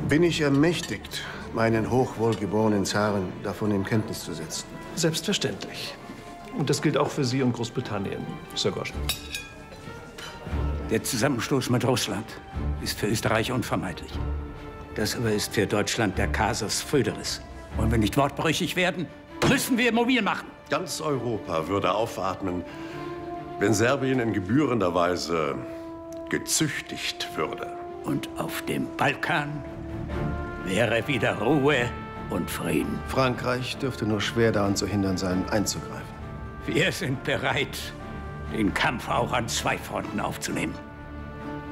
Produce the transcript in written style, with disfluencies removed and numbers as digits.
Bin ich ermächtigt, meinen hochwohlgeborenen Zaren davon in Kenntnis zu setzen? Selbstverständlich. Und das gilt auch für Sie und Großbritannien, Sir Goschen. Der Zusammenstoß mit Russland ist für Österreich unvermeidlich. Das aber ist für Deutschland der Casus Foederis. Wollen wir nicht wortbrüchig werden, müssen wir mobil machen. Ganz Europa würde aufatmen, wenn Serbien in gebührender Weise gezüchtigt würde. Und auf dem Balkan wäre wieder Ruhe und Frieden. Frankreich dürfte nur schwer daran zu hindern sein, einzugreifen. Wir sind bereit, den Kampf auch an 2 Fronten aufzunehmen.